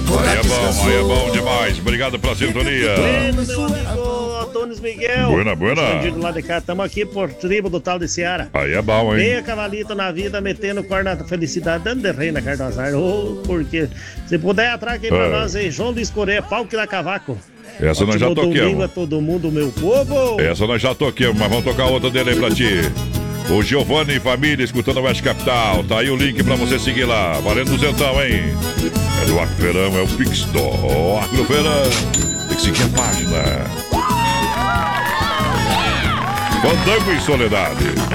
Aí é bom demais. Obrigado pela sintonia. Bueno, meu amigo Antônio Miguel. Buena. Bandido lá de cá. Estamos aqui por tribo do tal de Seara. Aí é bom, hein? Meia cavalito na vida, metendo corna da felicidade, dando de rei na cara do azar. Porque se puder, atraca aí pra nós, hein? João Luiz Coreia, pau que dá cavaco. Essa nós já domingo toquemos. a todo mundo, meu povo. Essa nós já toquemos, mas vamos tocar outra dele aí pra ti. O Giovanni e família escutando a Oeste Capital. Tá aí o link pra você seguir lá. Valendo duzentão, hein? É do Acroferão, é o Pix do Acroferão. Tem que seguir a página. Fandango em Soledade.